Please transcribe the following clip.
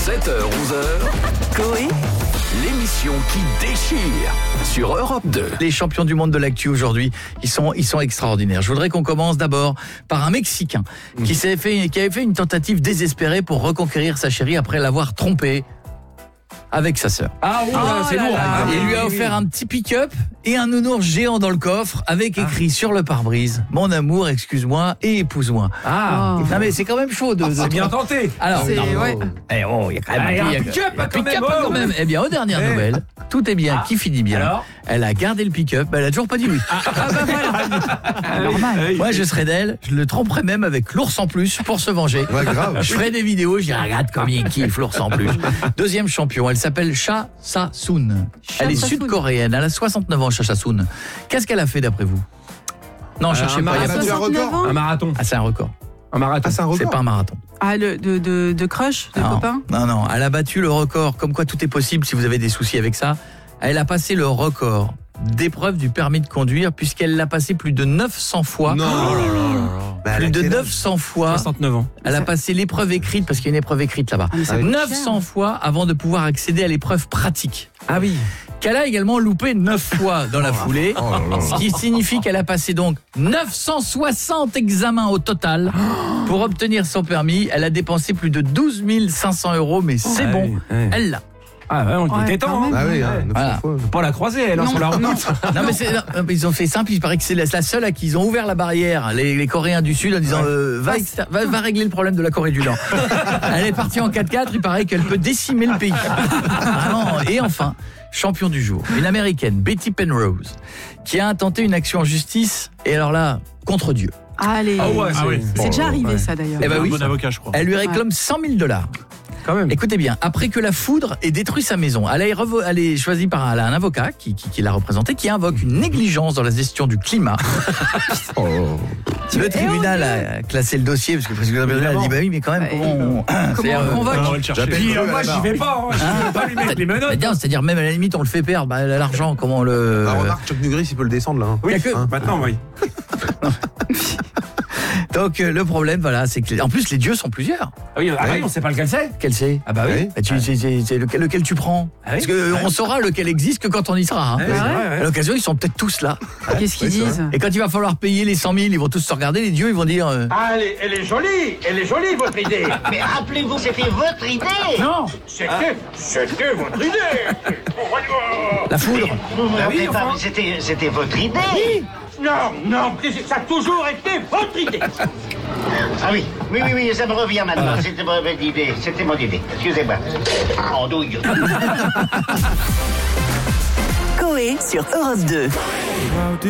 7h-11h, Coé, l'émission qui déchire sur Europe 2. Les champions du monde de l'actu aujourd'hui, ils sont extraordinaires. Je voudrais qu'on commence d'abord par un Mexicain qui avait fait une tentative désespérée pour reconquérir sa chérie après l'avoir trompée avec sa sœur. Ah oui, c'est lourd. Il lui a offert un petit pick-up et un nounours géant dans le coffre avec écrit sur le pare-brise « Mon amour, excuse-moi et épouse-moi ». Ah, Non mais c'est quand même chaud de c'est bien tenté. Alors, C'est- non, ouais. il y a quand même Ah, il y a un il y a- pick-up, il y a un quand même, pick-up, oh. quand même. Eh bien, aux dernières nouvelles, tout est bien, qui finit bien. Alors Elle a gardé le pick-up, elle a toujours pas dit oui. normal. Moi, je serais d'elle, je le tromperais même avec l'ours en plus pour se venger. Ouais, grave. Je ferais des vidéos, je dirais regarde comme il kiffe l'ours en plus. Deuxième champion, elle s'appelle Cha Sa-soon. Elle est Sa-soon. sud-coréenne, elle a 69 ans, Cha Sa-soon. Qu'est-ce qu'elle a fait d'après vous? Non, cherchez pas. marathon. il y a pas- 69 ans. Un marathon. Ah, c'est un record. Un marathon. Ah, c'est un record. C'est pas un marathon. Ah, de crush, de Non. copain. Non, elle a battu le record. Comme quoi tout est possible si vous avez des soucis avec ça. Elle a passé le record d'épreuve du permis de conduire puisqu'elle l'a passé plus de 900 fois. Non. Bah, elle Plus a de quel âge 900 fois. 69 ans. Elle a passé l'épreuve écrite parce qu'il y a une épreuve écrite là-bas. Ah, mais ça Ah oui. coûte 900 cher. fois avant de pouvoir accéder à l'épreuve pratique. Ah oui. Qu'elle a également loupé 9 fois dans la foulée. Oh là là. Ce qui signifie qu'elle a passé donc 960 examens au total pour obtenir son permis. Elle a dépensé plus de 12 500 €, mais c'est Ouais, bon, ouais. elle l'a. Ah ouais, on Ouais, était temps. quand même. Hein. Ah oui, hein, 900 Voilà. fois. Faut pas la croiser, elle, hein, sur la route. Non mais ils ont fait simple, il paraît que c'est la seule à qui ils ont ouvert la barrière, les Coréens du Sud, en disant va régler le problème de la Corée du Nord. Elle est partie en 4x4, il paraît qu'elle peut décimer le pays. Vraiment. Et enfin, champion du jour, une américaine, Betty Penrose, qui a intenté une action en justice, et alors là, contre Dieu. Allez. Ah ouais, C'est déjà arrivé ouais. ça d'ailleurs. Eh ben oui, Bon avocat, je crois. elle lui réclame 100 000 $. Quand même. Écoutez bien, après que la foudre ait détruit sa maison, elle est choisie par un avocat qui l'a représenté, qui invoque une négligence dans la gestion du climat. Le tribunal a classé le dossier, parce que le président a dit, bah oui, mais quand même, comment Comment on convoque On va le chercher. J'appelle- Puis, moi, j'y vais pas. Hein. Je vais pas lui mettre les menottes. C'est-à-dire, même à la limite, on le fait perdre, bah, l'argent, comment le... Ah, remarque, Chuck Norris, il peut le descendre là. hein. Oui, Y a que- maintenant, oui. Donc, le problème, voilà, c'est que, en plus, les dieux sont plusieurs. Ah oui, on sait pas lequel c'est. Quel c'est? Ah bah oui. Ouais. Bah, c'est lequel tu prends? Ah oui. Parce que on saura lequel existe que quand on y sera. Hein. Ouais, c'est vrai, À ouais. l'occasion, ils sont peut-être tous là. Qu'est-ce qu'ils Oui, c'est disent? Et quand il va falloir payer les 100 000, ils vont tous se regarder, les dieux, ils vont dire... Ah, elle est jolie, votre idée. Mais rappelez-vous, c'était votre idée. Non, C'était votre idée. la foudre. Vous me Ah oui, rappelez pas, enfin. mais c'était votre idée. Non, ça a toujours été votre idée. Ah oui, ça me revient maintenant. C'était votre idée, c'était mon idée. Excusez-moi. Andouille. Coé sur Europe 2.